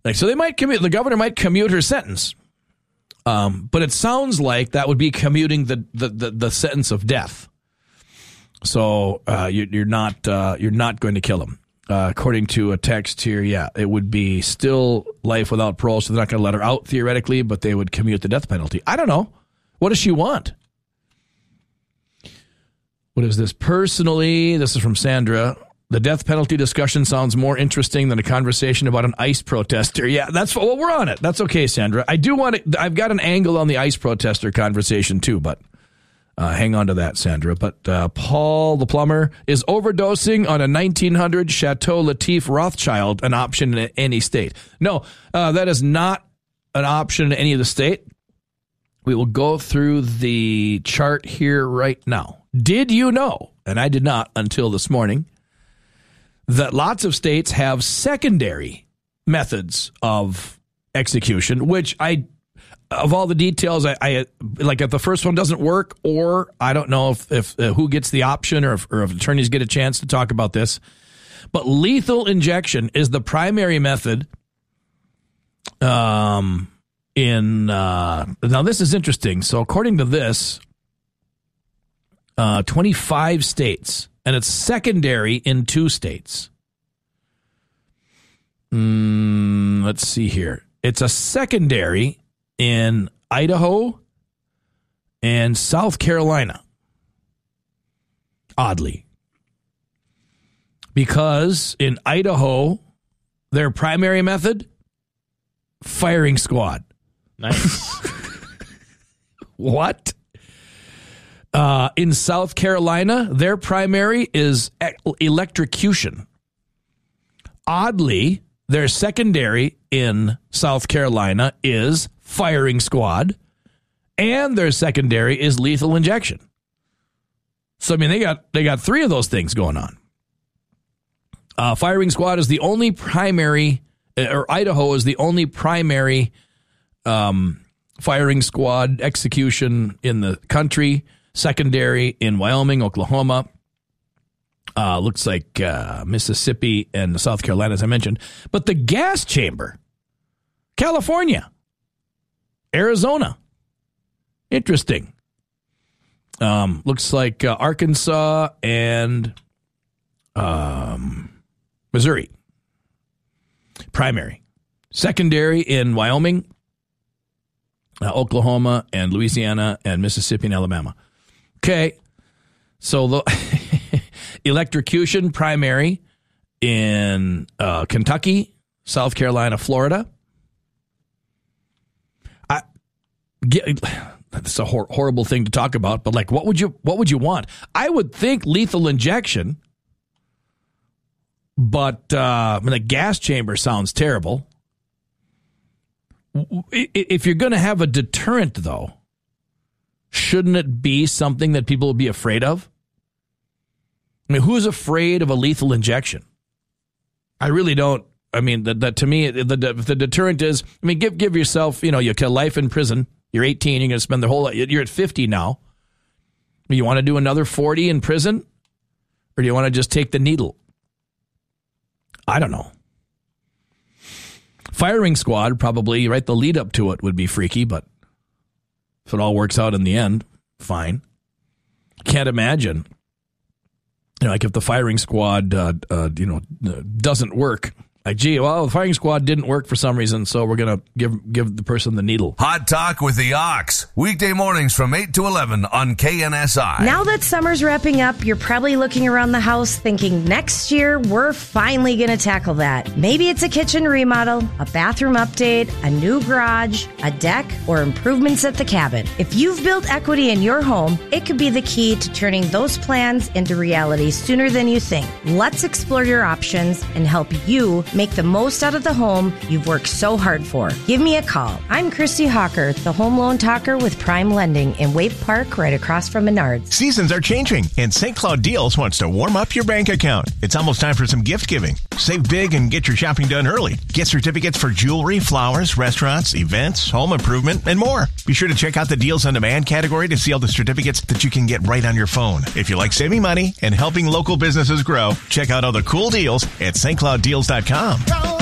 Like, so the governor might commute her sentence. But it sounds like that would be commuting the sentence of death. So you're not going to kill him. According to a text here, yeah, it would be still life without parole, so they're not going to let her out theoretically, but they would commute the death penalty. I don't know. What does she want? What is this? Personally, this is from Sandra. The death penalty discussion sounds more interesting than a conversation about an ICE protester. Yeah, we're on it. That's okay, Sandra. I've got an angle on the ICE protester conversation too, but hang on to that, Sandra. But Paul the plumber, is overdosing on a 1900 Chateau Latif Rothschild an option in any state? No, that is not an option in any of the state. We will go through the chart here right now. Did you know, and I did not until this morning, that lots of states have secondary methods of execution, which of all the details, I like if the first one doesn't work, or I don't know if who gets the option or if attorneys get a chance to talk about this. But lethal injection is the primary method. Now this is interesting. So according to this, 25 states, and it's secondary in 2 states. Let's see here. It's a secondary in Idaho and South Carolina. Oddly. Because in Idaho, their primary method, firing squad. Nice. What? In South Carolina, their primary is electrocution. Oddly, their secondary in South Carolina is firing squad, and their secondary is lethal injection. So, I mean, they got 3 of those things going on. Firing squad is the only primary, or Idaho is the only primary firing squad execution in the country. Secondary in Wyoming, Oklahoma, looks like Mississippi and South Carolina, as I mentioned. But the gas chamber, California, Arizona, interesting. Looks like Arkansas and Missouri, primary. Secondary in Wyoming, Oklahoma, and Louisiana, and Mississippi and Alabama. Okay, so the electrocution primary in Kentucky, South Carolina, Florida. That's a horrible thing to talk about, but like, what would you want? I would think lethal injection, but the gas chamber sounds terrible. If you're going to have a deterrent, though, shouldn't it be something that people will be afraid of? I mean, who's afraid of a lethal injection? I really don't. I mean, that to me, the deterrent is, I mean, give yourself, you kill life in prison. You're 18, you're going to spend the whole life. You're at 50 now. You want to do another 40 in prison? Or do you want to just take the needle? I don't know. Firing squad, probably, right? The lead up to it would be freaky, but if it all works out in the end, fine. Can't imagine, like if the firing squad, doesn't work. Like, gee, well, the firing squad didn't work for some reason, so we're going to give the person the needle. Hot Talk with the Ox. Weekday mornings from 8 to 11 on KNSI. Now that summer's wrapping up, you're probably looking around the house thinking next year we're finally going to tackle that. Maybe it's a kitchen remodel, a bathroom update, a new garage, a deck, or improvements at the cabin. If you've built equity in your home, it could be the key to turning those plans into reality sooner than you think. Let's explore your options and help you make the most out of the home you've worked so hard for. Give me a call. I'm Christy Hawker, the home loan talker with Prime Lending in Wave Park, right across from Menards. Seasons are changing, and St. Cloud Deals wants to warm up your bank account. It's almost time for some gift giving. Save big and get your shopping done early. Get certificates for jewelry, flowers, restaurants, events, home improvement, and more. Be sure to check out the Deals on Demand category to see all the certificates that you can get right on your phone. If you like saving money and helping local businesses grow, check out all the cool deals at stclouddeals.com.